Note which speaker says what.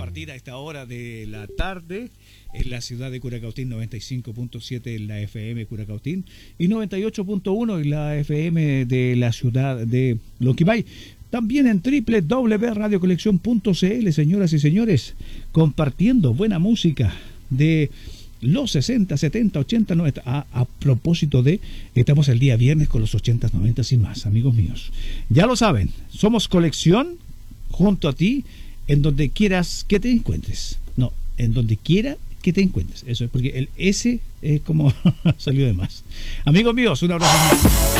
Speaker 1: compartir a esta hora de la tarde en la ciudad de Curacautín, 95.7 en la FM Curacautín y 98.1 en la FM de la ciudad de Lonquimay. También en www.radiocolección.cl, señoras y señores, compartiendo buena música de los 60, 70, 80, 90. A propósito de, estamos el día viernes con los 80, 90 y más, amigos míos. Ya lo saben, somos colección junto a ti, en donde quieras que te encuentres. No, en donde quiera que te encuentres. Eso es porque el S es como salió de más. Amigos míos, un abrazo.